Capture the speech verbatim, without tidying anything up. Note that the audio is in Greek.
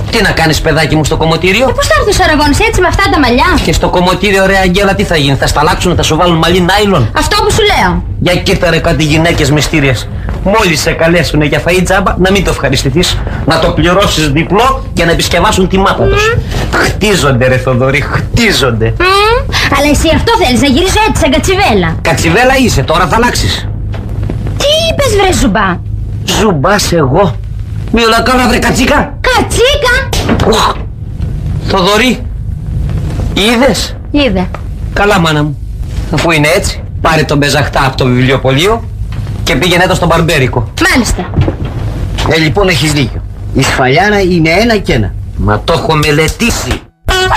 Τι να κάνεις, παιδάκι μου, στο κομμωτήριο? Και πώς θα έρθει ο Σαραγώνης έτσι με αυτά τα μαλλιά? Και στο κομμωτήριο, ρε Αγγέλα, τι θα γίνει? Θα σταλάξουν, θα σου βάλουν μαλλί νάιλον? Αυτό που σου λέω. Για κοίτα ρε κάτι γυναίκες μυστήριες. Μόλις σε καλέσουνε για φαΐ τζάμπα, να μην το ευχαριστηθείς. Να το πληρώσεις διπλό για να επισκευάσουν τη μάπα τους. Mm. Χτίζονται ρε Θοδωρή, χτίζονται. Mm. Αλλά εσύ αυτό θέλεις, να γυρίσω έτσι σαν κατσιβέλα. Κατσιβέλα είσαι, τώρα θα αλλάξεις. Τι είπες βρε Ζουμπά? Ζουμπάς εγώ? Μη όλα κάνα βρε κατσίκα. Κατσίκα. Οχ. Θοδωρή, είδες? Είδε. Καλά μάνα μου. Αφού είναι έτσι, πάρε τον Μπεζαχτά από το βιβλιοπωλείο και πήγαινε το στο Μπαρμπέρικο. Μάλιστα. Ε, λοιπόν έχεις δίκιο. Η σφαλιάρα είναι ένα και ένα. Μα το έχω μελετήσει.